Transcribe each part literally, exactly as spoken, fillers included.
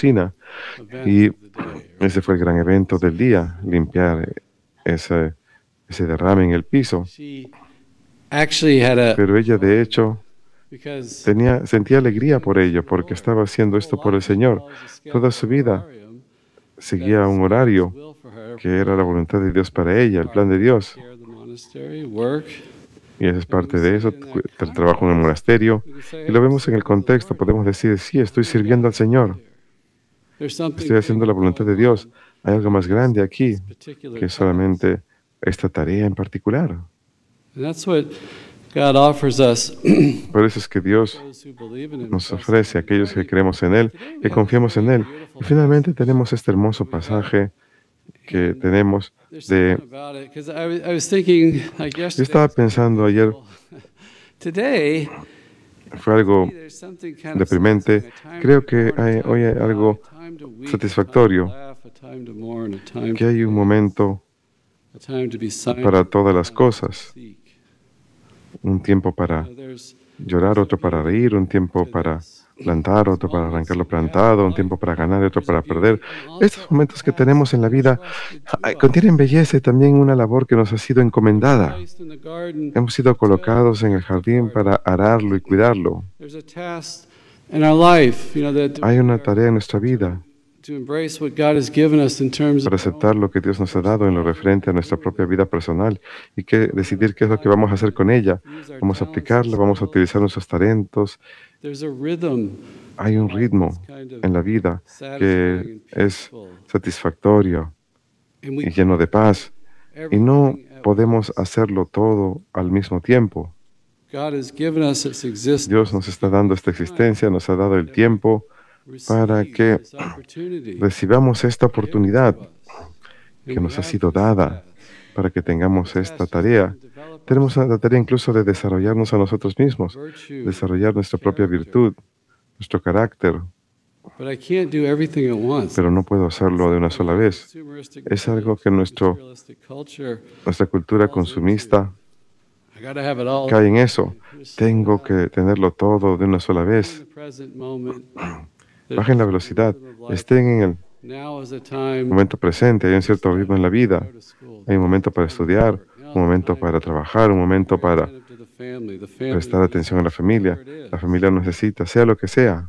cocina. Y ese fue el gran evento del día, limpiar ese, ese derrame en el piso. Pero ella, de hecho, tenía, sentía alegría por ello, porque estaba haciendo esto por el Señor. Toda su vida seguía un horario que era la voluntad de Dios para ella, el plan de Dios. Y esa es parte de eso, el trabajo en el monasterio. Y lo vemos en el contexto, podemos decir, sí, estoy sirviendo al Señor. Estoy haciendo la voluntad de Dios. Hay algo más grande aquí que solamente esta tarea en particular. Por eso es que Dios nos ofrece a aquellos que creemos en Él, que confiamos en Él. Y finalmente tenemos este hermoso pasaje que tenemos de... Yo estaba pensando ayer, fue algo deprimente. Creo que hay, hoy hay algo satisfactorio, que hay un momento para todas las cosas. Un tiempo para llorar, otro para reír, un tiempo para plantar, otro para arrancar lo plantado, un tiempo para ganar y otro para perder. Estos momentos que tenemos en la vida contienen belleza y también una labor que nos ha sido encomendada. Hemos sido colocados en el jardín para ararlo y cuidarlo. Hay una tarea en nuestra vida para aceptar lo que Dios nos ha dado en lo referente a nuestra propia vida personal y que decidir qué es lo que vamos a hacer con ella. Vamos a aplicarla, vamos a utilizar nuestros talentos. Hay un ritmo en la vida que es satisfactorio y lleno de paz. Y no podemos hacerlo todo al mismo tiempo. Dios nos está dando esta existencia, nos ha dado el tiempo para que recibamos esta oportunidad que nos ha sido dada, para que tengamos esta tarea. Tenemos la tarea incluso de desarrollarnos a nosotros mismos, desarrollar nuestra propia virtud, nuestro carácter. Pero no puedo hacerlo de una sola vez. Es algo que nuestro, nuestra cultura consumista cae en eso. Tengo que tenerlo todo de una sola vez. Bajen la velocidad, estén en el momento presente, hay un cierto ritmo en la vida. Hay un momento para estudiar, un momento para trabajar, un momento para prestar atención a la familia. La familia necesita, sea lo que sea.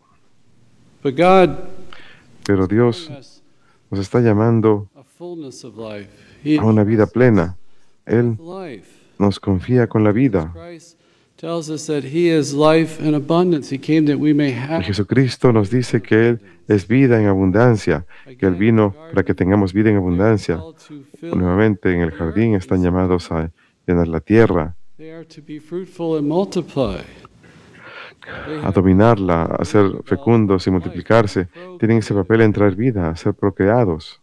Pero Dios nos está llamando a una vida plena. Él nos confía con la vida. Y Jesucristo nos dice que Él es vida en abundancia, que Él vino para que tengamos vida en abundancia. Nuevamente en el jardín están llamados a llenar la tierra, a dominarla, a ser fecundos y multiplicarse. Tienen ese papel en traer vida, a ser procreados.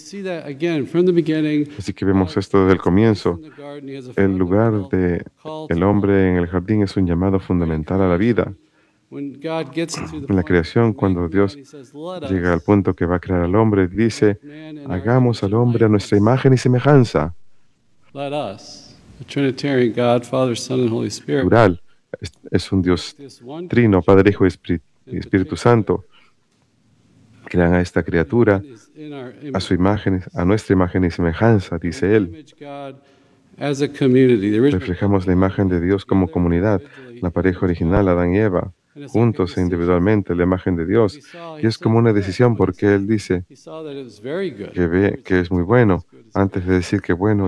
Así que vemos esto desde el comienzo. El lugar del hombre en el jardín es un llamado fundamental a la vida. En la creación, cuando Dios llega al punto que va a crear al hombre, dice, hagamos al hombre a nuestra imagen y semejanza. Plural. Es un Dios trino, Padre, Hijo y Espíritu Santo. Crean a esta criatura a su imagen, a nuestra imagen y semejanza, dice Él. Reflejamos la imagen de Dios como comunidad, la pareja original, Adán y Eva, juntos e individualmente, la imagen de Dios. Y es como una decisión porque Él dice que ve que es muy bueno, antes de decir que bueno,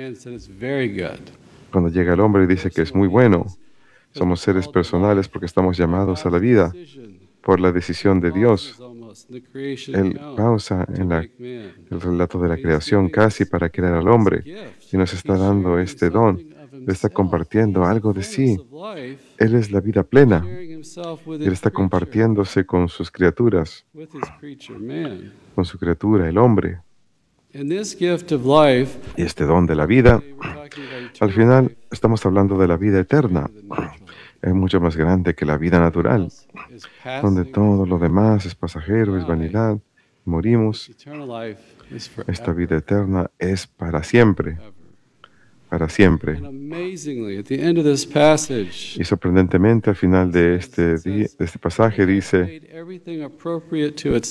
cuando llega el hombre y dice que es muy bueno. Somos seres personales porque estamos llamados a la vida por la decisión de Dios. Él pausa en la, el relato de la creación casi para crear al hombre y nos está dando este don, le está compartiendo algo de sí. Él es la vida plena. Él está compartiéndose con sus criaturas, con su criatura, el hombre. Y este don de la vida, al final estamos hablando de la vida eterna. Es mucho más grande que la vida natural, donde todo lo demás es pasajero, es vanidad, morimos. Esta vida eterna es para siempre, para siempre. Y sorprendentemente al final de este, de este pasaje dice